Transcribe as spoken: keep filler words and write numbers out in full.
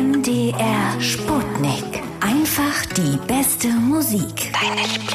M D R Sputnik. Einfach die beste Musik. Deine Lieblings